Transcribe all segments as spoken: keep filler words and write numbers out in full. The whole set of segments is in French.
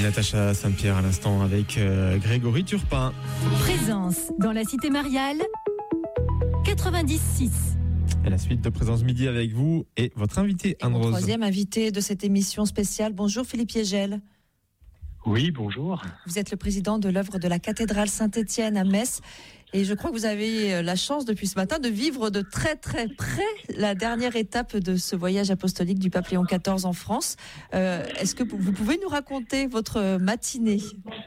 Natacha Saint-Pierre à l'instant avec euh, Grégory Turpin. Présence dans la cité mariale quatre-vingt-dix six. Et la suite de Présence Midi avec vous et votre invité, Anne-Rose. Mon troisième invité de cette émission spéciale. Bonjour Philippe Yegel. Oui, bonjour. Vous êtes le président de l'œuvre de la cathédrale Saint-Étienne à Metz. Et je crois que vous avez la chance depuis ce matin de vivre de très très près la dernière étape de ce voyage apostolique du pape Léon quatorze en France. Euh, est-ce que vous pouvez nous raconter votre matinée ?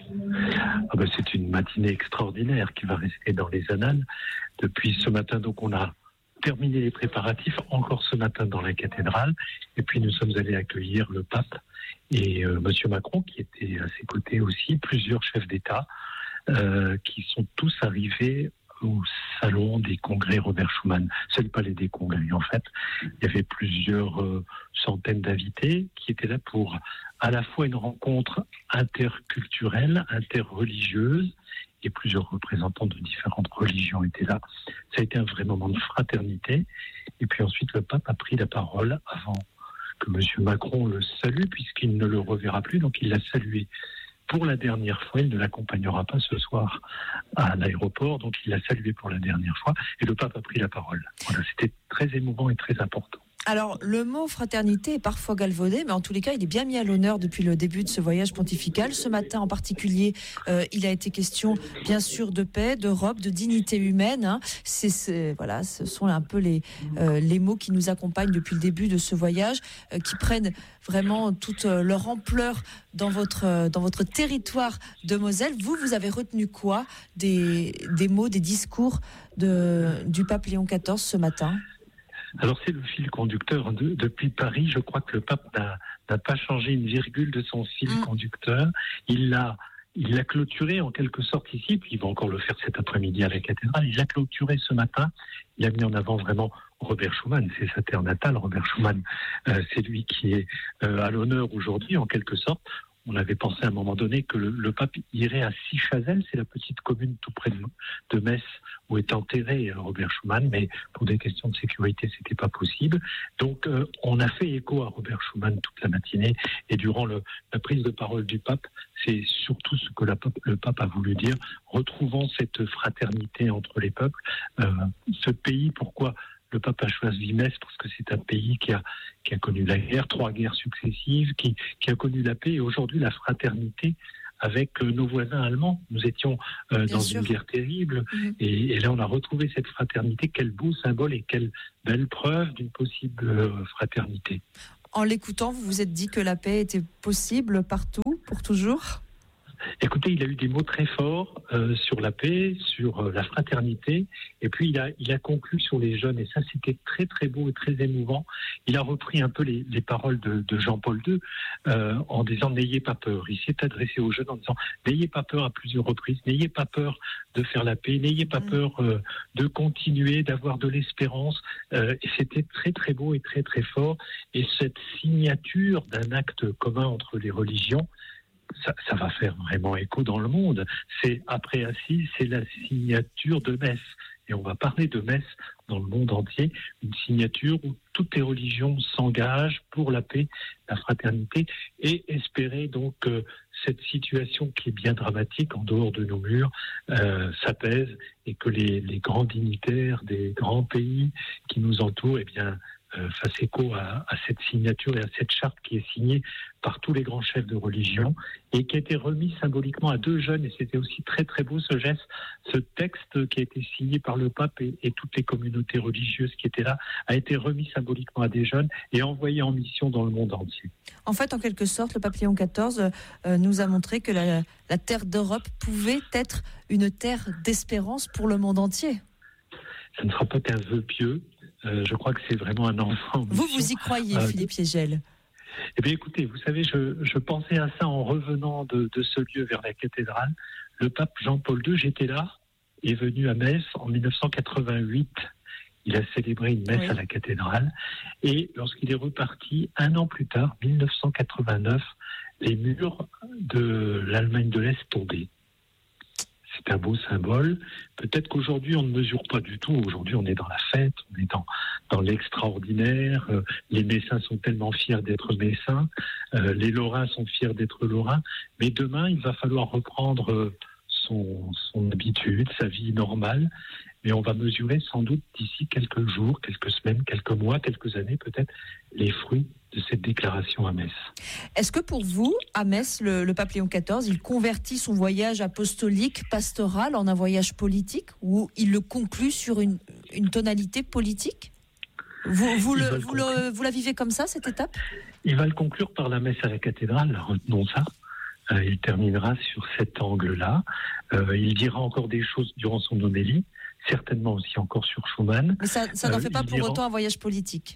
Ah ben, c'est une matinée extraordinaire qui va rester dans les annales. Depuis ce matin, donc, on a terminé les préparatifs, encore ce matin dans la cathédrale. Et puis nous sommes allés accueillir le pape et euh, Monsieur Macron, qui était à ses côtés aussi, plusieurs chefs d'État, euh, qui sont tous arrivés au salon des congrès Robert Schuman. C'est le palais des congrès, en fait. Il y avait plusieurs euh, centaines d'invités qui étaient là pour à la fois une rencontre interculturelle, interreligieuse, et plusieurs représentants de différentes religions étaient là. Ça a été un vrai moment de fraternité. Et puis ensuite, le pape a pris la parole avant que M. Macron le salue, puisqu'il ne le reverra plus. Donc il l'a salué pour la dernière fois. Il ne l'accompagnera pas ce soir à l'aéroport. Donc il l'a salué pour la dernière fois. Et le pape a pris la parole. Voilà, c'était très émouvant et très important. Alors, le mot fraternité est parfois galvaudé, mais en tous les cas, il est bien mis à l'honneur depuis le début de ce voyage pontifical. Ce matin en particulier, euh, il a été question, bien sûr, de paix, d'Europe, de dignité humaine. Hein. C'est, c'est, voilà, ce sont un peu les, euh, les mots qui nous accompagnent depuis le début de ce voyage, euh, qui prennent vraiment toute leur ampleur dans votre, euh, dans votre territoire de Moselle. Vous, vous avez retenu quoi des, des mots, des discours de, du pape Léon quatorze ce matin ? Alors c'est le fil conducteur. De, depuis Paris, je crois que le pape n'a, n'a pas changé une virgule de son fil mmh. conducteur. Il l'a, il l'a clôturé en quelque sorte ici, puis il va encore le faire cet après-midi à la cathédrale. Il l'a clôturé ce matin. Il a mis en avant vraiment Robert Schuman, c'est sa terre natale. Robert Schuman, euh, c'est lui qui est euh, à l'honneur aujourd'hui en quelque sorte. On avait pensé à un moment donné que le, le pape irait à Sichazel, c'est la petite commune tout près de, de Metz où est enterré Robert Schuman, mais pour des questions de sécurité, c'était pas possible. Donc, euh, on a fait écho à Robert Schuman toute la matinée, et durant le, la prise de parole du pape, c'est surtout ce que la, le pape a voulu dire, retrouvant cette fraternité entre les peuples. Euh, ce pays, pourquoi le pape a choisi Metz? Parce que c'est un pays qui a, qui a connu la guerre, trois guerres successives, qui, qui a connu la paix, et aujourd'hui la fraternité avec euh, nos voisins allemands. Nous étions euh, dans sûr. une guerre terrible, mmh. et, et là on a retrouvé cette fraternité. Quel beau symbole et quelle belle preuve d'une possible euh, fraternité. En l'écoutant, vous vous êtes dit que la paix était possible partout, pour toujours ? Écoutez, il a eu des mots très forts euh, sur la paix, sur euh, la fraternité, et puis il a, il a conclu sur les jeunes, et ça c'était très très beau et très émouvant. Il a repris un peu les, les paroles de, de Jean-Paul deux euh, en disant « N'ayez pas peur ». Il s'est adressé aux jeunes en disant « N'ayez pas peur » à plusieurs reprises, « N'ayez pas peur de faire la paix, n'ayez pas mmh. peur euh, de continuer, d'avoir de l'espérance euh, ». Et c'était très très beau et très très fort. Et cette signature d'un acte commun entre les religions, Ça, ça va faire vraiment écho dans le monde. C'est après Assise, c'est la signature de Metz. Et on va parler de Metz dans le monde entier, une signature où toutes les religions s'engagent pour la paix, la fraternité, et espérer donc que cette situation qui est bien dramatique en dehors de nos murs euh, s'apaise, et que les, les grands dignitaires des grands pays qui nous entourent, eh bien, Euh, fasse écho à, à cette signature et à cette charte qui est signée par tous les grands chefs de religion et qui a été remis symboliquement à deux jeunes, et c'était aussi très très beau ce geste, ce texte qui a été signé par le pape et, et toutes les communautés religieuses qui étaient là, a été remis symboliquement à des jeunes et envoyé en mission dans le monde entier. En fait, en quelque sorte, le pape Léon quatorze euh, nous a montré que la, la terre d'Europe pouvait être une terre d'espérance pour le monde entier. Ça ne sera pas qu'un vœu pieux. Euh, je crois que c'est vraiment un enfant. Vous, vous y croyez, euh, Philippe Yegel? Eh bien, écoutez, vous savez, je, je pensais à ça en revenant de, de ce lieu vers la cathédrale. Le pape Jean-Paul deux, j'étais là, est venu à Metz en dix-neuf cent quatre-vingt-huit. Il a célébré une messe oui. à la cathédrale. Et lorsqu'il est reparti, un an plus tard, dix-neuf cent quatre-vingt-neuf, les murs de l'Allemagne de l'Est tombaient. c'est un beau symbole. Peut-être qu'aujourd'hui, on ne mesure pas du tout. Aujourd'hui, on est dans la fête, on est dans, dans l'extraordinaire. Euh, les Messins sont tellement fiers d'être Messins. Euh, les Lorrains sont fiers d'être Lorrains. Mais demain, il va falloir reprendre euh, son, son habitude, sa vie normale. Mais on va mesurer sans doute d'ici quelques jours, quelques semaines, quelques mois, quelques années peut-être, les fruits de cette déclaration à Metz. Est-ce que pour vous, à Metz, le, le pape Léon quatorze, il convertit son voyage apostolique, pastoral, en un voyage politique, ou il le conclut sur une, une tonalité politique ? Vous, vous, le, vous, le, vous la vivez comme ça, cette étape ? Il va le conclure par la messe à la cathédrale, retenons ça. Euh, il terminera sur cet angle-là. Euh, il dira encore des choses durant son homélie, certainement aussi encore sur Schumann. Mais ça, ça n'en euh, fait pas pour dira... autant un voyage politique.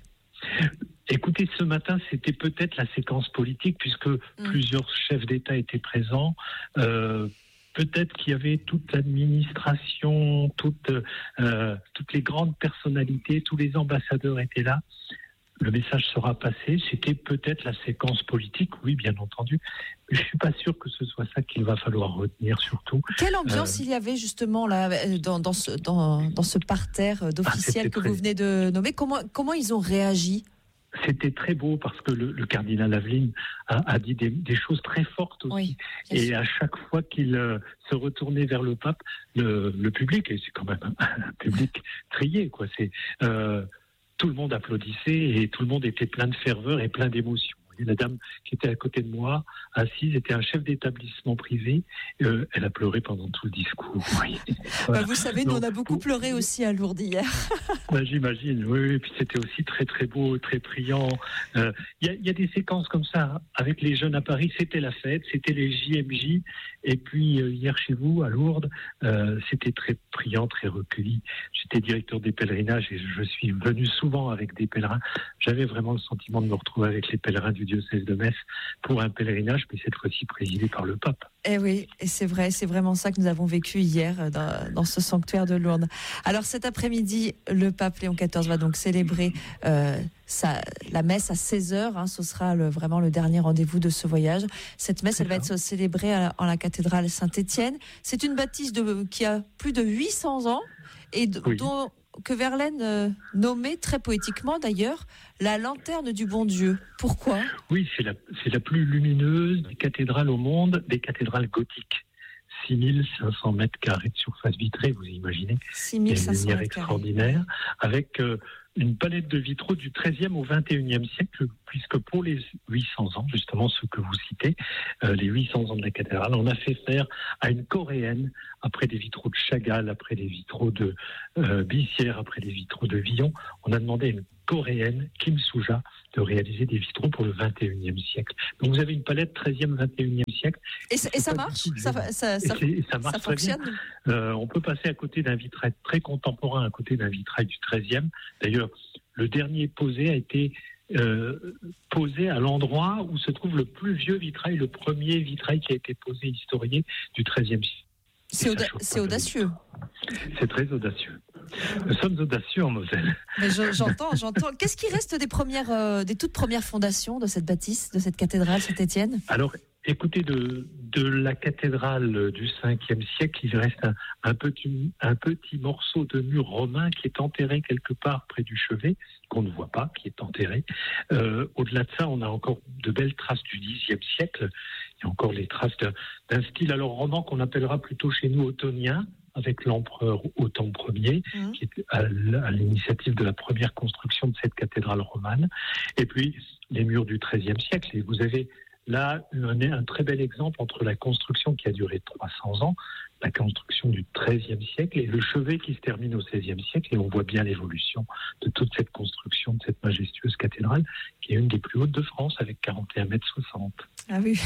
Écoutez, ce matin, c'était peut-être la séquence politique, puisque mmh. plusieurs chefs d'État étaient présents. Euh, peut-être qu'il y avait toute l'administration, toute, euh, toutes les grandes personnalités, tous les ambassadeurs étaient là. Le message sera passé. C'était peut-être la séquence politique, oui, bien entendu. Mais je ne suis pas sûr que ce soit ça qu'il va falloir retenir, surtout. Quelle ambiance euh, il y avait justement là, dans, dans, ce, dans, dans ce parterre d'officiels ah, que très... vous venez de nommer ? Comment, comment ils ont réagi ? C'était très beau parce que le, le cardinal Aveline a, a dit des, des choses très fortes aussi. Oui, et sûr. À chaque fois qu'il euh, se retournait vers le pape, le, le public, et c'est quand même un, un public trié, quoi, c'est... Euh, tout le monde applaudissait et tout le monde était plein de ferveur et plein d'émotion. Et la dame qui était à côté de moi, assise, était un chef d'établissement privé. Euh, elle a pleuré pendant tout le discours. Oui. Voilà. Bah vous savez, nous, Donc, on a beaucoup pleuré aussi à Lourdes hier. Bah, j'imagine, oui, oui. Et puis c'était aussi très, très beau, très priant. Il euh, y, y a des séquences comme ça avec les jeunes à Paris. C'était la fête, c'était les J M J. Et puis euh, hier chez vous, à Lourdes, euh, c'était très priant, très recueilli. J'étais directeur des pèlerinages et je suis venu souvent avec des pèlerins. J'avais vraiment le sentiment de me retrouver avec les pèlerins du diocèse de Metz pour un pèlerinage, puis cette fois-ci présidé par le pape. Eh oui, et c'est vrai, c'est vraiment ça que nous avons vécu hier dans, dans ce sanctuaire de Lourdes. Alors cet après-midi, le pape Léon quatorze va donc célébrer euh, sa, la messe à seize heures. Hein, ce sera le, vraiment le dernier rendez-vous de ce voyage. Cette messe, elle va être célébrée à la, en la cathédrale Saint-Étienne. C'est une bâtisse de, qui a plus de huit cents ans et d- oui. dont... que Verlaine euh, nommait très poétiquement d'ailleurs la lanterne du bon Dieu. Pourquoi ? Oui, c'est la, c'est la plus lumineuse des cathédrales au monde, des cathédrales gothiques. six mille cinq cents mètres carrés de surface vitrée, vous imaginez. six mille cinq cents mètres carrés. Extraordinaire, avec euh, une palette de vitraux du treizième au vingt et unième siècle, puisque pour les huit cents ans, justement ceux que vous citez, euh, les huit cents ans de la cathédrale, on a fait faire à une coréenne, après des vitraux de Chagall, après des vitraux de euh, Bissière, après des vitraux de Villon, on a demandé à une coréenne, Kim Suja, de réaliser des vitraux pour le vingt et unième siècle. Donc vous avez une palette treizième, vingt et unième siècle. Et, et ça marche ça, ça, ça, et ça marche ça très bien. Euh, on peut passer à côté d'un vitrail très contemporain, à côté d'un vitrail du treizième. D'ailleurs, le dernier posé a été euh, posé à l'endroit où se trouve le plus vieux vitrail, le premier vitrail qui a été posé, historié, du treizième siècle. C'est, auda- c'est audacieux. C'est très audacieux. Nous sommes audacieux en Moselle. Mais je, j'entends, j'entends. Qu'est-ce qui reste des premières, euh, des toutes premières fondations de cette bâtisse, de cette cathédrale Saint-Étienne ? Alors, écoutez, de, de la cathédrale du cinquième siècle, il reste un, un, petit, un petit morceau de mur romain qui est enterré quelque part près du chevet, qu'on ne voit pas, qui est enterré. Euh, au-delà de ça, on a encore de belles traces du dixième siècle. Il y a encore les traces d'un, d'un style alors roman qu'on appellera plutôt chez nous ottonien, avec l'empereur Otton Ier, mmh. qui est à, à l'initiative de la première construction de cette cathédrale romane. Et puis, les murs du treizième siècle. Et vous avez là un, un très bel exemple entre la construction qui a duré trois cents ans, la construction du treizième siècle, et le chevet qui se termine au seizième siècle. Et on voit bien l'évolution de toute cette construction, de cette majestueuse cathédrale, qui est une des plus hautes de France, avec quarante et un mètres soixante. Ah oui,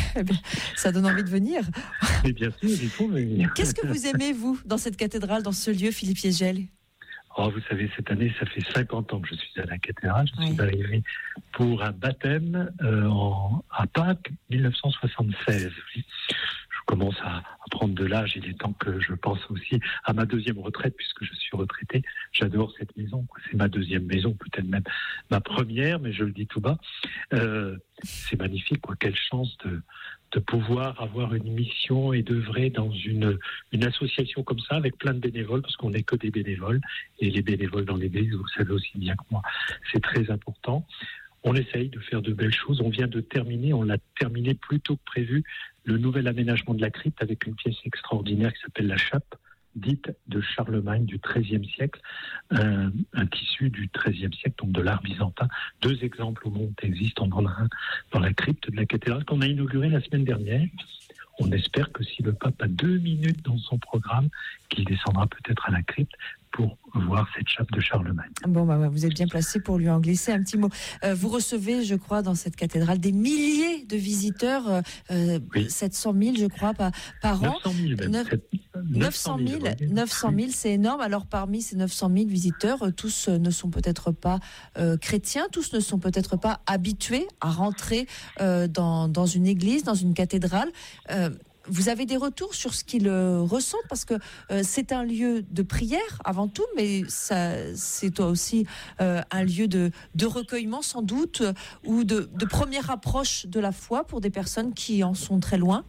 ça donne envie de venir. Mais bien sûr, il faut venir. Qu'est-ce que vous aimez, vous, dans cette cathédrale, dans ce lieu, Philippe Yegel ? Oh, vous savez, cette année, ça fait cinquante ans que je suis à la cathédrale. Je oui. suis arrivé pour un baptême euh, en, à Pâques dix-neuf cent soixante-seize. Je commence à, à prendre de l'âge. Il est temps que je pense aussi à ma deuxième retraite, puisque je suis retraité. J'adore cette maison. C'est ma deuxième maison, peut-être même ma première, mais je le dis tout bas. Euh, c'est magnifique, quoi. Quelle chance de, de pouvoir avoir une mission et d'œuvrer dans une, une association comme ça avec plein de bénévoles, parce qu'on n'est que des bénévoles, et les bénévoles dans l'église, vous le savez aussi bien que moi, c'est très important. On essaye de faire de belles choses. On vient de terminer, on l'a terminé plus tôt que prévu, le nouvel aménagement de la crypte avec une pièce extraordinaire qui s'appelle la chape, dite de Charlemagne du treizième siècle, un, un tissu du treizième siècle, donc de l'art byzantin. Deux exemples au monde existent, on en a un dans la crypte de la cathédrale qu'on a inauguré la semaine dernière. On espère que si le pape a deux minutes dans son programme, qu'il descendra peut-être à la crypte pour voir cette chape de Charlemagne. Bon, bah, ouais, vous êtes bien placé pour lui en glisser un petit mot. Euh, vous recevez, je crois, dans cette cathédrale, des milliers de visiteurs, euh, oui. sept cent mille, je crois, par, par an. neuf cent mille, même. neuf cent mille, neuf cent mille, c'est énorme. Alors, parmi ces neuf cent mille visiteurs, tous ne sont peut-être pas euh, chrétiens, tous ne sont peut-être pas habitués à rentrer euh, dans, dans une église, dans une cathédrale. Euh, Vous avez des retours sur ce qu'ils euh, ressentent, parce que euh, c'est un lieu de prière avant tout, mais ça, c'est aussi euh, un lieu de, de recueillement sans doute, euh, ou de, de première approche de la foi pour des personnes qui en sont très loin.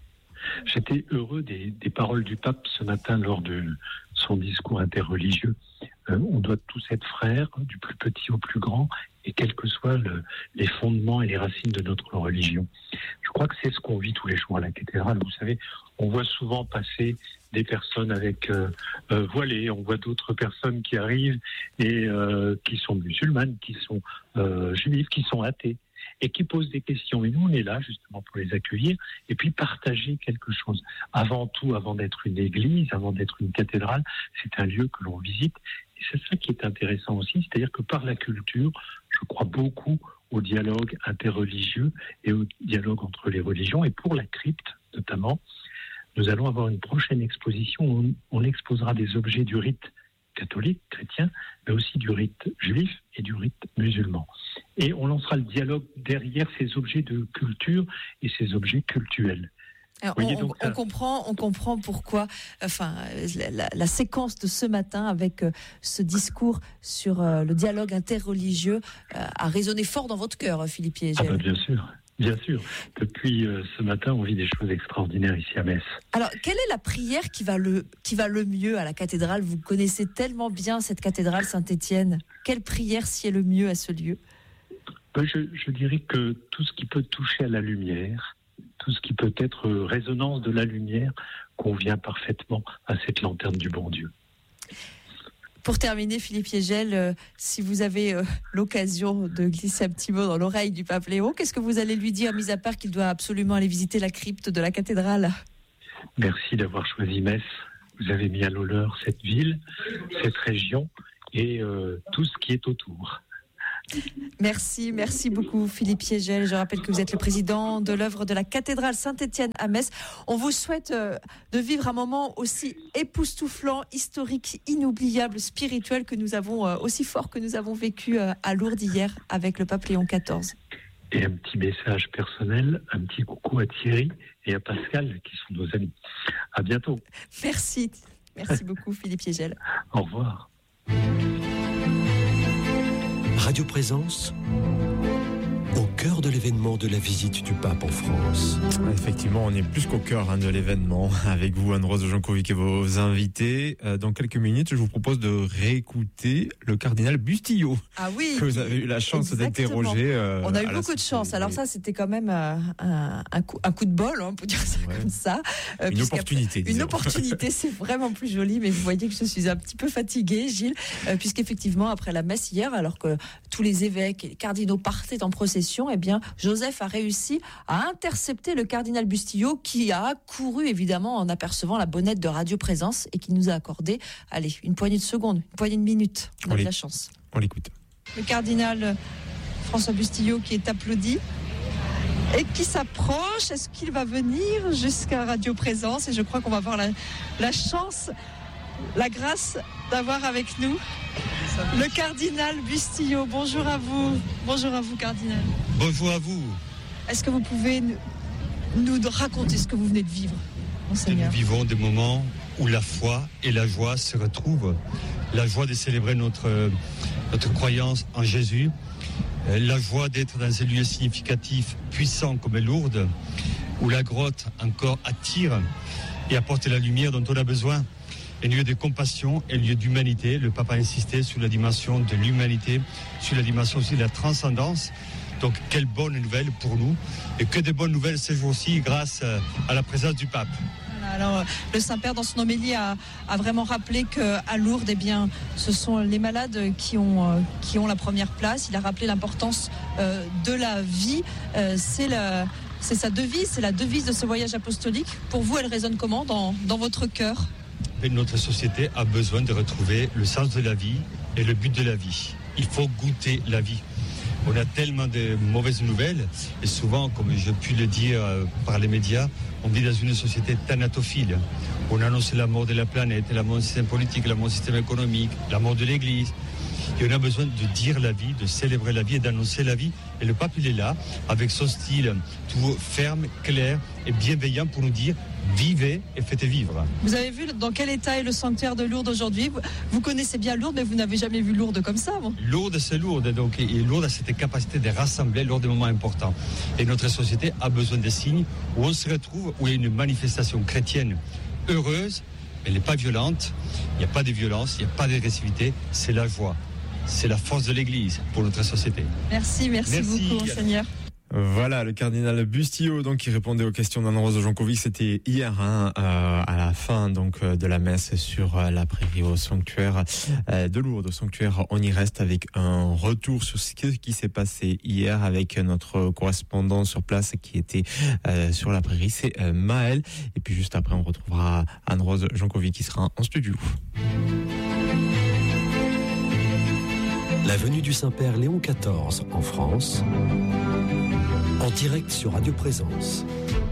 J'étais heureux des, des paroles du pape ce matin lors de son discours interreligieux. Euh, on doit tous être frères, du plus petit au plus grand, et quels que soient le, les fondements et les racines de notre religion. Je crois que c'est ce qu'on vit tous les jours à la cathédrale. Vous savez, on voit souvent passer des personnes avec euh, euh, voilées, on voit d'autres personnes qui arrivent et euh, qui sont musulmanes, qui sont euh, juives, qui sont athées, et qui posent des questions. Et nous, on est là justement pour les accueillir et puis partager quelque chose. Avant tout, avant d'être une église, avant d'être une cathédrale, c'est un lieu que l'on visite. Et c'est ça qui est intéressant aussi, c'est-à-dire que par la culture, je crois beaucoup au dialogue interreligieux et au dialogue entre les religions. Et pour la crypte, notamment, nous allons avoir une prochaine exposition où on, on exposera des objets du rite catholique, chrétien, mais aussi du rite juif et du rite musulman. Et on lancera le dialogue derrière ces objets de culture et ces objets cultuels. Alors, on, donc, on, on, comprend, on comprend pourquoi, enfin, la, la, la séquence de ce matin avec euh, ce discours sur euh, le dialogue interreligieux euh, a résonné fort dans votre cœur, Philippe Piégel. Ah bah bien sûr. Bien sûr. Depuis euh, ce matin, on vit des choses extraordinaires ici à Metz. Alors, quelle est la prière qui va le, qui va le mieux à la cathédrale ? Vous connaissez tellement bien cette cathédrale Saint-Étienne. Quelle prière sied le mieux à ce lieu ? ben, je, je dirais que tout ce qui peut toucher à la lumière, tout ce qui peut être résonance de la lumière, convient parfaitement à cette lanterne du bon Dieu. Pour terminer, Philippe Piégel, euh, si vous avez euh, l'occasion de glisser un petit mot dans l'oreille du pape Léon, qu'est-ce que vous allez lui dire, mis à part qu'il doit absolument aller visiter la crypte de la cathédrale ? Merci d'avoir choisi Metz. Vous avez mis à l'honneur cette ville, cette région et euh, tout ce qui est autour. Merci, merci beaucoup Philippe Piégel. Je rappelle que vous êtes le président de l'œuvre de la cathédrale Saint-Étienne à Metz. On vous souhaite euh, de vivre un moment aussi époustouflant, historique, inoubliable, spirituel que nous avons, euh, aussi fort que nous avons vécu euh, à Lourdes hier avec le pape Léon quatorze. Et un petit message personnel, un petit coucou à Thierry et à Pascal qui sont nos amis. À bientôt. Merci, merci beaucoup Philippe Piégel. Au revoir. Radio Présence, au cœur de l'événement de la visite du pape en France. Effectivement, on est plus qu'au cœur hein, de l'événement. Avec vous, Anne-Rose Jankovic et vos invités. Euh, dans quelques minutes, je vous propose de réécouter le cardinal Bustillo. Ah oui. Que vous avez eu la chance exactement. d'interroger. Euh, on a eu beaucoup de chance. Alors ça, c'était quand même euh, un, un, coup, un coup de bol, hein, on peut dire ça ouais. comme ça. Euh, une opportunité. Une opportunité, c'est vraiment plus joli. Mais vous voyez que je suis un petit peu fatiguée, Gilles, euh, puisqu'effectivement, après la messe hier, alors que tous les évêques et les cardinaux partaient en procession, eh bien, Joseph a réussi à intercepter le cardinal Bustillo qui a couru évidemment en apercevant la bonnette de Radio Présence et qui nous a accordé, allez, une poignée de secondes, une poignée de minutes. On, on a de la chance. On l'écoute. Le cardinal François Bustillo qui est applaudi et qui s'approche. Est-ce qu'il va venir jusqu'à Radio Présence ? Et je crois qu'on va avoir la, la chance, la grâce d'avoir avec nous le cardinal Bustillo. Bonjour à vous. Bonjour à vous, cardinal. Bonjour à vous. Est-ce que vous pouvez nous, nous raconter ce que vous venez de vivre, Monseigneur ? Nous vivons des moments où la foi et la joie se retrouvent. La joie de célébrer notre, notre croyance en Jésus. La joie d'être dans un lieu significatif, puissant comme est Lourdes, où la grotte encore attire et apporte la lumière dont on a besoin. Un lieu de compassion, un lieu d'humanité. Le pape a insisté sur la dimension de l'humanité, sur la dimension aussi de la transcendance. Donc, quelle bonne nouvelle pour nous. Et que de bonnes nouvelles ces jours-ci grâce à la présence du pape. Alors, le Saint-Père, dans son homélie, a, a vraiment rappelé qu'à Lourdes, eh bien, ce sont les malades qui ont, qui ont la première place. Il a rappelé l'importance euh, de la vie. Euh, c'est, la, c'est sa devise, c'est la devise de ce voyage apostolique. Pour vous, elle résonne comment dans, dans votre cœur ? Notre société a besoin de retrouver le sens de la vie et le but de la vie. Il faut goûter la vie. On a tellement de mauvaises nouvelles et souvent, comme j'ai pu le dire par les médias, on vit dans une société thanatophile. On annonce la mort de la planète, la mort du système politique, la mort du système économique, la mort de l'Église. Et on a besoin de dire la vie, de célébrer la vie et d'annoncer la vie. Et le pape, il est là, avec son style tout ferme, clair et bienveillant pour nous dire « vivez et faites vivre ». Vous avez vu dans quel état est le sanctuaire de Lourdes aujourd'hui ? Vous connaissez bien Lourdes, mais vous n'avez jamais vu Lourdes comme ça, bon ? Lourdes, c'est Lourdes. Donc, et Lourdes a cette capacité de rassembler lors des moments importants. Et notre société a besoin des signes où on se retrouve, où il y a une manifestation chrétienne heureuse, mais elle n'est pas violente, il n'y a pas de violence, il n'y a pas d'agressivité, c'est la joie. C'est la force de l'Église pour notre société. Merci, merci, merci. beaucoup, Monseigneur. Voilà, le cardinal Bustillo, donc, qui répondait aux questions d'Anne-Rose Jankovic. C'était hier, hein, euh, à la fin donc de la messe sur euh, la prairie au sanctuaire euh, de Lourdes, au sanctuaire. On y reste avec un retour sur ce qui s'est passé hier avec notre correspondant sur place qui était euh, sur la prairie, c'est euh, Maël. Et puis juste après, on retrouvera Anne-Rose Jankovic qui sera en studio. La venue du Saint-Père Léon quatorze en France, en direct sur Radio Présence.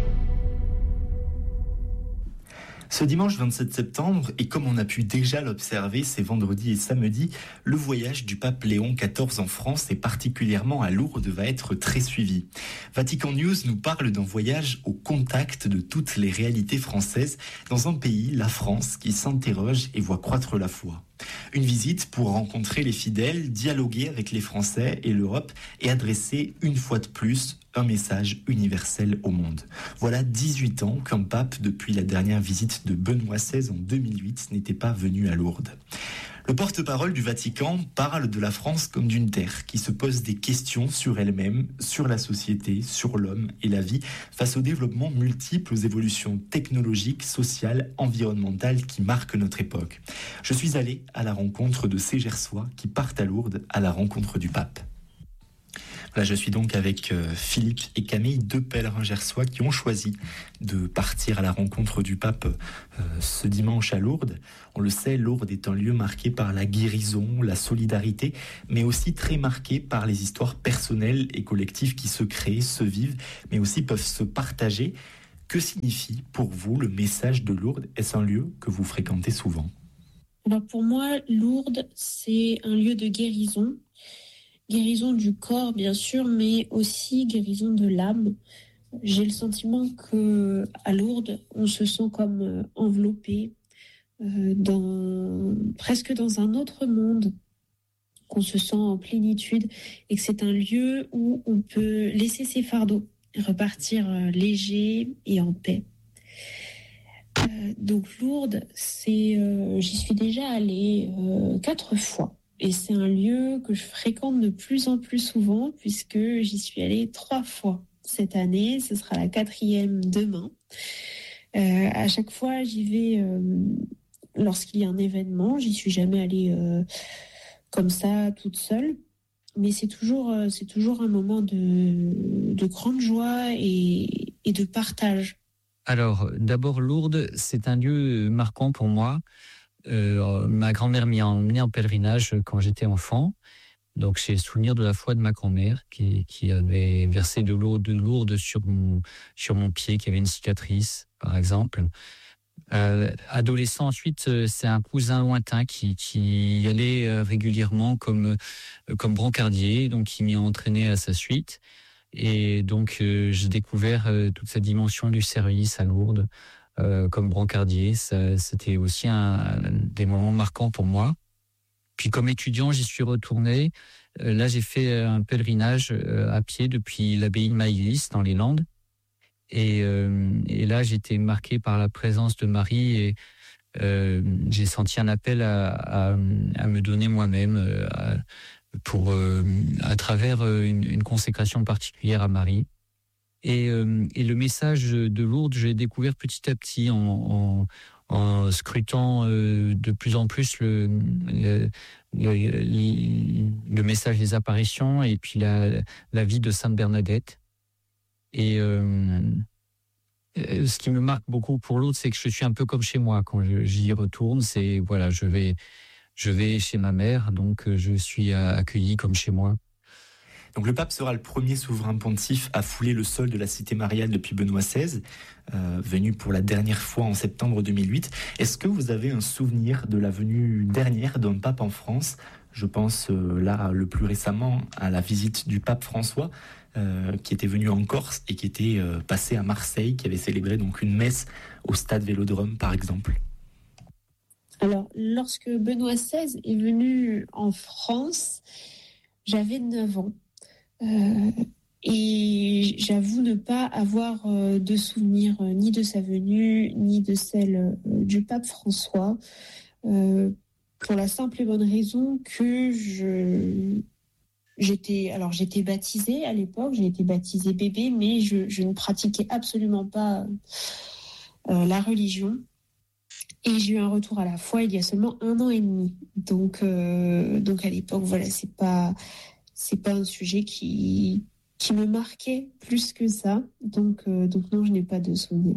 Ce dimanche vingt-sept septembre, et comme on a pu déjà l'observer ces vendredis et samedis, le voyage du pape Léon quatorze en France et particulièrement à Lourdes va être très suivi. Vatican News nous parle d'un voyage au contact de toutes les réalités françaises dans un pays, la France, qui s'interroge et voit croître la foi. Une visite pour rencontrer les fidèles, dialoguer avec les Français et l'Europe et adresser une fois de plus un message universel au monde. Voilà dix-huit ans qu'un pape, depuis la dernière visite de Benoît seize en deux mille huit, n'était pas venu à Lourdes. Le porte-parole du Vatican parle de la France comme d'une terre qui se pose des questions sur elle-même, sur la société, sur l'homme et la vie, face aux développements multiples, aux évolutions technologiques, sociales, environnementales qui marquent notre époque. Je suis allé à la rencontre de ces Gersois qui partent à Lourdes à la rencontre du pape. Voilà, je suis donc avec euh, Philippe et Camille, deux pèlerins gersois qui ont choisi de partir à la rencontre du pape euh, ce dimanche à Lourdes. On le sait, Lourdes est un lieu marqué par la guérison, la solidarité, mais aussi très marqué par les histoires personnelles et collectives qui se créent, se vivent, mais aussi peuvent se partager. Que signifie pour vous le message de Lourdes ? Est-ce un lieu que vous fréquentez souvent ? Alors pour moi, Lourdes, c'est un lieu de guérison. Guérison du corps, bien sûr, mais aussi guérison de l'âme. J'ai le sentiment que à Lourdes, on se sent comme enveloppé euh, dans presque dans un autre monde, qu'on se sent en plénitude et que c'est un lieu où on peut laisser ses fardeaux, repartir euh, léger et en paix. Euh, donc Lourdes, c'est, euh, j'y suis déjà allée euh, quatre fois. Et c'est un lieu que je fréquente de plus en plus souvent puisque j'y suis allée trois fois cette année. Ce sera la quatrième demain. Euh, à chaque fois, j'y vais euh, lorsqu'il y a un événement. J'y suis jamais allée euh, comme ça, toute seule. Mais c'est toujours, euh, c'est toujours un moment de, de grande joie et, et de partage. Alors, d'abord, Lourdes, c'est un lieu marquant pour moi. Euh, ma grand-mère m'y a emmené en pèlerinage quand j'étais enfant. Donc, j'ai souvenir de la foi de ma grand-mère qui, qui avait versé de l'eau de Lourdes sur mon, sur mon pied, qui avait une cicatrice, par exemple. Euh, adolescent, ensuite, c'est un cousin lointain qui, qui y allait régulièrement comme, comme brancardier, donc qui m'y a entraîné à sa suite. Et donc, euh, j'ai découvert euh, toute cette dimension du service à Lourdes. Euh, comme brancardier, ça, c'était aussi un, un des moments marquants pour moi. Puis comme étudiant, j'y suis retourné. Euh, là, j'ai fait un pèlerinage euh, à pied depuis l'abbaye de Maïlis dans les Landes. Et, euh, et là, j'étais marqué par la présence de Marie et euh, j'ai senti un appel à, à, à me donner moi-même à, pour, euh, à travers une, une consécration particulière à Marie. Et, euh, et le message de Lourdes, je l'ai découvert petit à petit en, en, en scrutant euh, de plus en plus le, le, le, le message des apparitions et puis la, la vie de Sainte Bernadette. Et euh, ce qui me marque beaucoup pour Lourdes, c'est que je suis un peu comme chez moi quand je, j'y retourne. C'est voilà, je vais, je vais chez ma mère, donc je suis accueilli comme chez moi. Donc le pape sera le premier souverain pontife à fouler le sol de la cité mariale depuis Benoît seize, euh, venu pour la dernière fois en septembre deux mille huit. Est-ce que vous avez un souvenir de la venue dernière d'un pape en France ? Je pense euh, là le plus récemment à la visite du pape François, euh, qui était venu en Corse et qui était euh, passé à Marseille, qui avait célébré donc une messe au stade Vélodrome par exemple. Alors, lorsque Benoît seize est venu en France, j'avais neuf ans. Euh, et j'avoue ne pas avoir euh, de souvenir euh, ni de sa venue, ni de celle euh, du pape François, euh, pour la simple et bonne raison que je... J'étais, alors j'étais baptisée à l'époque, j'ai été baptisée bébé, mais je, je ne pratiquais absolument pas euh, la religion. Et j'ai eu un retour à la foi il y a seulement un an et demi. Donc, euh, donc à l'époque, voilà, c'est pas, c'est pas un sujet qui, qui me marquait plus que ça. Donc, euh, donc non, je n'ai pas de souvenir.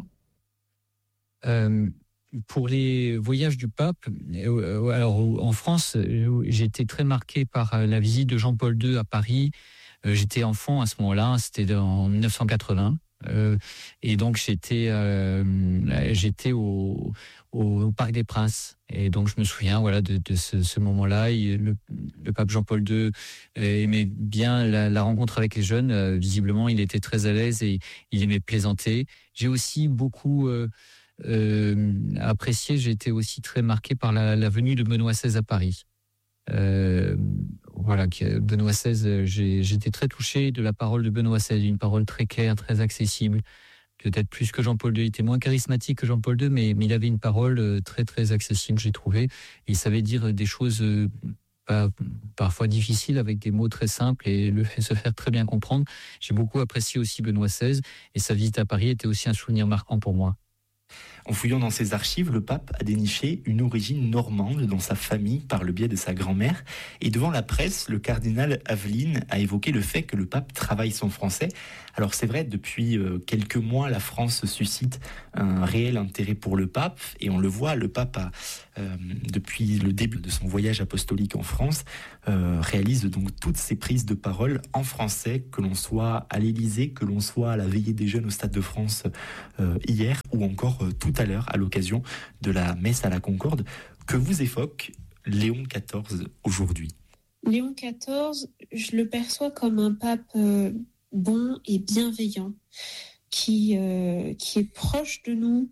Euh... Pour les voyages du pape, alors en France, j'ai été très marqué par la visite de Jean-Paul deux à Paris. J'étais enfant à ce moment-là, c'était en dix-neuf cent quatre-vingts. Et donc j'étais, euh, j'étais au, au, au Parc des Princes. Et donc je me souviens voilà, de, de ce, ce moment-là. Il, le, le pape Jean-Paul deux aimait bien la, la rencontre avec les jeunes. Visiblement, il était très à l'aise et il aimait plaisanter. J'ai aussi beaucoup... Euh, Euh, apprécié, j'ai été aussi très marqué par la, la venue de Benoît seize à Paris. Euh, voilà, Benoît seize, j'ai, j'étais très touché de la parole de Benoît seize, une parole très claire, très accessible, peut-être plus que Jean-Paul deux. Il était moins charismatique que Jean-Paul deux, mais, mais il avait une parole très très accessible, j'ai trouvé. Il savait dire des choses pas, parfois difficiles avec des mots très simples et le fait se faire très bien comprendre. J'ai beaucoup apprécié aussi Benoît seize et sa visite à Paris était aussi un souvenir marquant pour moi. En fouillant dans ses archives, le pape a déniché une origine normande dans sa famille par le biais de sa grand-mère. Et devant la presse, le cardinal Aveline a évoqué le fait que le pape travaille son français. Alors c'est vrai, depuis quelques mois, la France suscite un réel intérêt pour le pape. Et on le voit, le pape, a, euh, depuis le début de son voyage apostolique en France, euh, réalise donc toutes ses prises de parole en français, que l'on soit à l'Élysée, que l'on soit à la veillée des jeunes au Stade de France euh, hier, ou encore euh, tout à l'heure à l'occasion de la messe à la Concorde. Que vous évoque Léon quatorze aujourd'hui ? Léon quatorze, je le perçois comme un pape euh, bon et bienveillant, qui, euh, qui est proche de nous,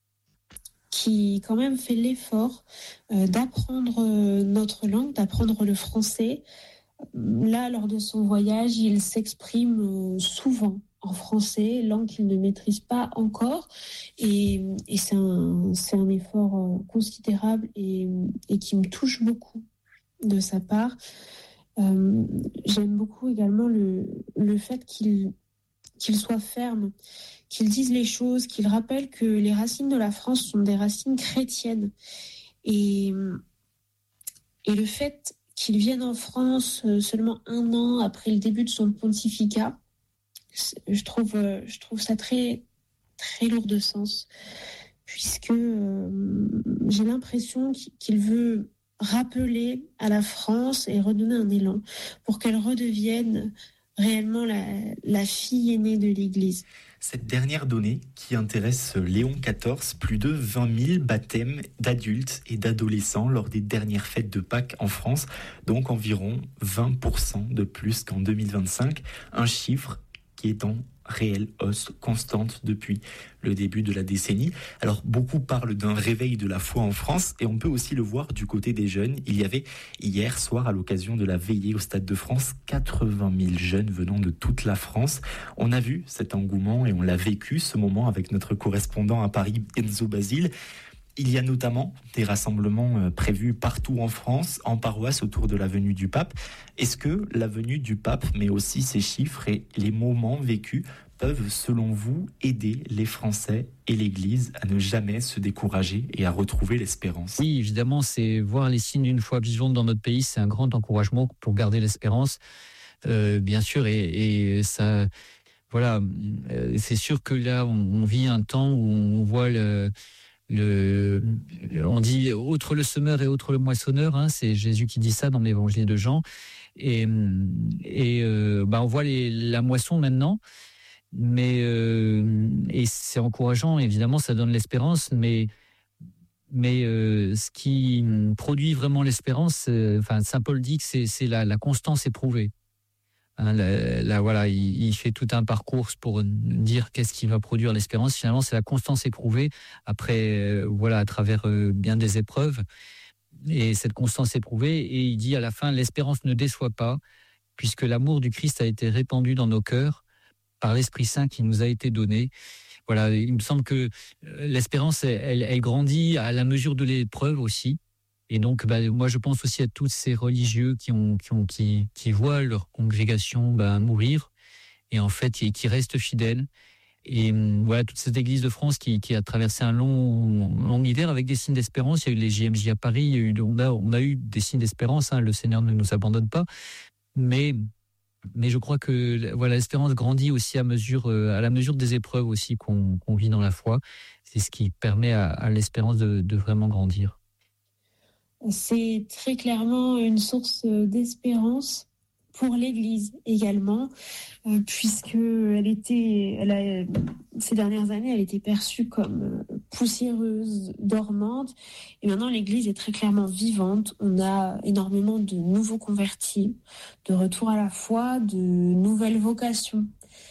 qui quand même fait l'effort euh, d'apprendre euh, notre langue, d'apprendre le français. Là, lors de son voyage, il s'exprime euh, souvent en français, langue qu'il ne maîtrise pas encore. Et, et c'est, un, c'est un effort euh, considérable et, et qui me touche beaucoup de sa part. Euh, j'aime beaucoup également le, le fait qu'il, qu'il soit ferme, qu'il dise les choses, qu'il rappelle que les racines de la France sont des racines chrétiennes. Et, et le fait qu'il vienne en France seulement un an après le début de son pontificat, je trouve, je trouve ça très, très lourd de sens, puisque euh, j'ai l'impression qu'il veut rappeler à la France et redonner un élan pour qu'elle redevienne réellement la, la fille aînée de l'Église. Cette dernière donnée qui intéresse Léon quatorze, plus de vingt mille baptêmes d'adultes et d'adolescents lors des dernières fêtes de Pâques en France, donc environ vingt pour cent de plus qu'en deux mille vingt-cinq, un chiffre qui est en réelle hausse constante depuis le début de la décennie. Alors beaucoup parlent d'un réveil de la foi en France et on peut aussi le voir du côté des jeunes. Il y avait hier soir à l'occasion de la veillée au Stade de France quatre-vingt mille jeunes venant de toute la France. On a vu cet engouement et on l'a vécu ce moment avec notre correspondant à Paris, Enzo Basile. Il y a notamment des rassemblements prévus partout en France, en paroisse autour de la venue du pape. Est-ce que la venue du pape, mais aussi ses chiffres et les moments vécus, peuvent, selon vous, aider les Français et l'Église à ne jamais se décourager et à retrouver l'espérance? Oui, évidemment, c'est voir les signes d'une foi vivante dans notre pays, c'est un grand encouragement pour garder l'espérance, euh, bien sûr, et, et ça, voilà, c'est sûr que là, on, on vit un temps où on voit le Le, on dit autre le semeur et autre le moissonneur, hein, c'est Jésus qui dit ça dans l'évangile de Jean. Et, et euh, bah on voit les, la moisson maintenant, mais euh, et c'est encourageant, évidemment, ça donne l'espérance, mais mais euh, ce qui produit vraiment l'espérance, euh, enfin Saint Paul dit que c'est, c'est la, la constance éprouvée. Hein, là, là, voilà, il, il fait tout un parcours pour dire qu'est-ce qui va produire l'espérance. Finalement, c'est la constance éprouvée après, euh, voilà, à travers euh, bien des épreuves. Et cette constance éprouvée, et il dit à la fin, l'espérance ne déçoit pas, puisque l'amour du Christ a été répandu dans nos cœurs par l'Esprit Saint qui nous a été donné. Voilà, il me semble que l'espérance, elle, elle grandit à la mesure de l'épreuve aussi. Et donc, bah, moi, je pense aussi à tous ces religieux qui, ont, qui, ont, qui, qui voient leur congrégation bah, mourir et en fait, qui, qui restent fidèles. Et voilà, toute cette Église de France qui, qui a traversé un long, long hiver avec des signes d'espérance. Il y a eu les J M J à Paris, il y a eu, on, a, on a eu des signes d'espérance. Hein, le Seigneur ne nous abandonne pas. Mais, mais je crois que voilà, l'espérance grandit aussi à, mesure, à la mesure des épreuves aussi qu'on, qu'on vit dans la foi. C'est ce qui permet à, à l'espérance de, de vraiment grandir. C'est très clairement une source d'espérance pour l'Église également, euh, puisque elle était, elle a, ces dernières années, elle était perçue comme poussiéreuse, dormante, et maintenant l'Église est très clairement vivante. On a énormément de nouveaux convertis, de retour à la foi, de nouvelles vocations,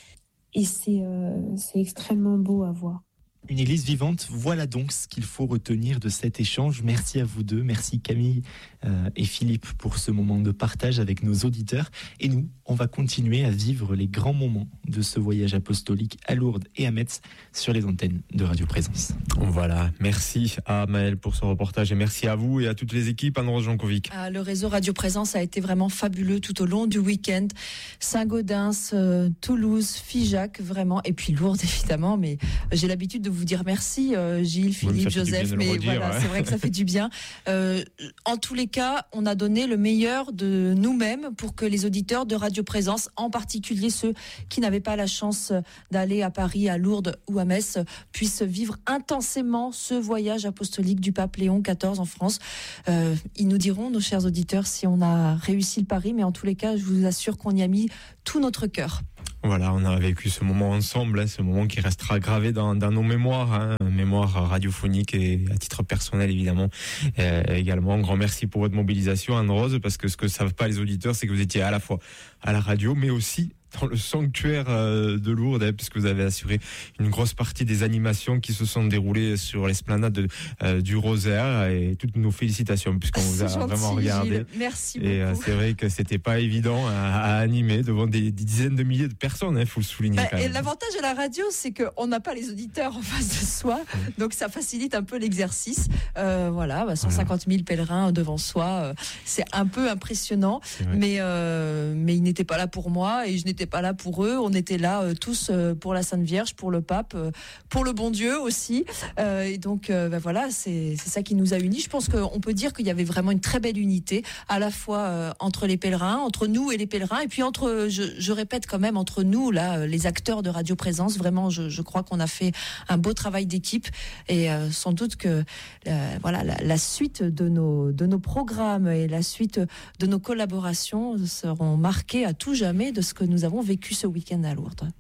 et c'est, euh, c'est extrêmement beau à voir. Une église vivante, voilà donc ce qu'il faut retenir de cet échange. Merci à vous deux, merci Camille euh, et Philippe pour ce moment de partage avec nos auditeurs. Et nous, on va continuer à vivre les grands moments de ce voyage apostolique à Lourdes et à Metz sur les antennes de Radio Présence. Voilà, merci à Maëlle pour ce reportage et merci à vous et à toutes les équipes. Anne-Rose Jankovic. Ah, le réseau Radio Présence a été vraiment fabuleux tout au long du week-end. Saint-Gaudens, euh, Toulouse, Figeac, vraiment, et puis Lourdes évidemment, mais j'ai l'habitude de vous dire merci, euh, Gilles, Philippe, oui, Joseph, mais redire, voilà, ouais. C'est vrai que ça fait du bien. Euh, en tous les cas, on a donné le meilleur de nous-mêmes pour que les auditeurs de Radio Présence, en particulier ceux qui n'avaient pas la chance d'aller à Paris, à Lourdes ou à Metz, puissent vivre intensément ce voyage apostolique du pape Léon quatorze en France. Euh, ils nous diront, nos chers auditeurs, si on a réussi le pari, mais en tous les cas, je vous assure qu'on y a mis tout notre cœur. Voilà, on a vécu ce moment ensemble, hein, ce moment qui restera gravé dans, dans nos mémoires, hein, mémoire radiophonique et à titre personnel évidemment. Euh, également, un grand merci pour votre mobilisation, Anne-Rose, parce que ce que savent pas les auditeurs, c'est que vous étiez à la fois à la radio, mais aussi dans le sanctuaire de Lourdes, hein, puisque vous avez assuré une grosse partie des animations qui se sont déroulées sur l'esplanade de, euh, du Rosaire, et toutes nos félicitations puisqu'on vous a gentil, vraiment regardé. Gilles. Merci beaucoup. Et euh, c'est vrai que c'était pas évident à, à animer devant des, des dizaines de milliers de personnes, il hein, faut le souligner. Bah, quand même. Et l'avantage de la radio, c'est qu'on n'a pas les auditeurs en face de soi, donc ça facilite un peu l'exercice. Euh, voilà, bah, cent cinquante mille pèlerins devant soi, euh, c'est un peu impressionnant, mais euh, mais ils n'étaient pas là pour moi et je n'étais pas là pour eux. On était là euh, tous euh, pour la Sainte Vierge, pour le pape, euh, pour le bon Dieu aussi. Euh, et donc, euh, bah, voilà, c'est, c'est ça qui nous a unis. Je pense qu'on peut dire qu'il y avait vraiment une très belle unité, à la fois euh, entre les pèlerins, entre nous et les pèlerins, et puis entre, je, je répète quand même, entre nous, là, les acteurs de Radio Présence. Vraiment, je, je crois qu'on a fait un beau travail d'équipe, et euh, sans doute que euh, voilà, la, la suite de nos, de nos programmes et la suite de nos collaborations seront marquées à tout jamais de ce que nous avons vécu ce week-end à Lourdes.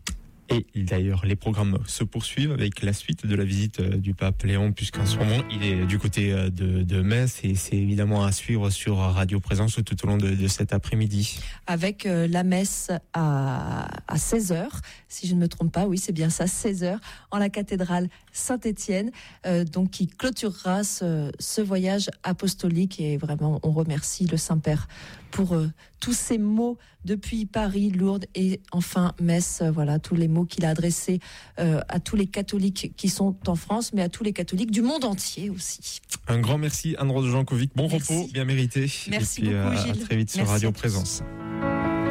Et d'ailleurs, les programmes se poursuivent avec la suite de la visite du pape Léon, puisqu'en ce moment, il est du côté de, de Metz et c'est évidemment à suivre sur Radio Présence tout au long de, de cet après-midi. Avec euh, la messe à, à seize heures, si je ne me trompe pas, oui, c'est bien ça, seize heures, en la cathédrale Saint-Étienne, euh, donc qui clôturera ce, ce voyage apostolique. Et vraiment, on remercie le Saint-Père pour euh, tous ces mots depuis Paris, Lourdes et enfin Metz. Euh, voilà, tous les mots qu'il a adressés euh, à tous les catholiques qui sont en France, mais à tous les catholiques du monde entier aussi. Un grand merci, Anne-Rose Jankovic. Bon Merci. repos, bien mérité. Merci et puis, beaucoup, euh, Gilles. à très vite sur Merci Radio à tous. Présence.